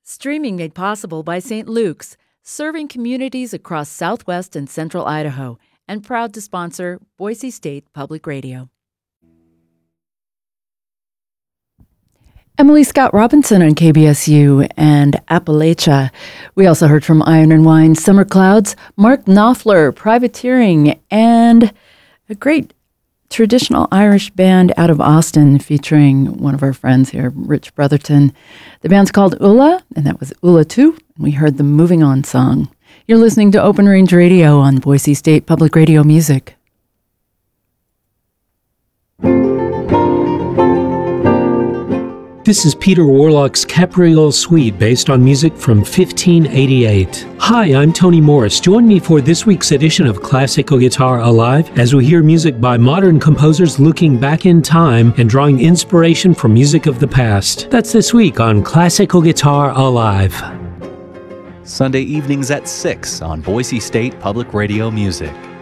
Streaming made possible by St. Luke's, serving communities across southwest and central Idaho, and proud to sponsor Boise State Public Radio. Emily Scott Robinson on KBSU and Appalachia. We also heard from Iron and Wine, Summer Clouds, Mark Knopfler, Privateering, and a great traditional Irish band out of Austin featuring one of our friends here, Rich Brotherton. The band's called Ula, and that was Ula 2. We heard the Moving On song. You're listening to Open Range Radio on Boise State Public Radio Music. This is Peter Warlock's Capriole Suite, based on music from 1588. Hi, I'm Tony Morris. Join me for this week's edition of Classical Guitar Alive as we hear music by modern composers looking back in time and drawing inspiration from music of the past. That's this week on Classical Guitar Alive. Sunday evenings at 6 on Boise State Public Radio Music.